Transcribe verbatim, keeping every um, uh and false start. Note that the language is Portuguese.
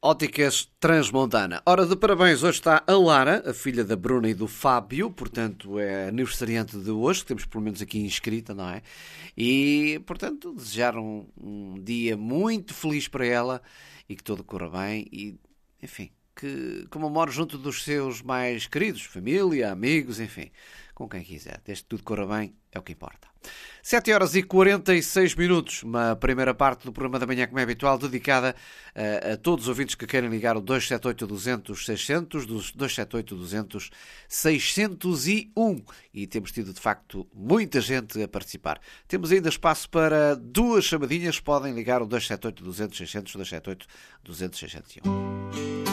Óticas Transmontana. Ora, de parabéns, hoje está a Lara, a filha da Bruna e do Fábio, portanto é aniversariante de hoje, que temos pelo menos aqui inscrita, não é? E, portanto, desejar um, um dia muito feliz para ela e que tudo corra bem e, enfim, que comemore junto dos seus mais queridos, família, amigos, enfim, com quem quiser. Desde que tudo corra bem, é o que importa. sete horas e quarenta e seis minutos, uma primeira parte do programa da manhã, como é habitual, dedicada uh, a todos os ouvintes que querem ligar o dois sete oito, duzentos, seiscentos, dos dois sete oito, duzentos, seiscentos e um. E temos tido, de facto, muita gente a participar. Temos ainda espaço para duas chamadinhas, podem ligar o dois sete oito, duzentos, seiscentos, dois sete oito, duzentos, seiscentos e um.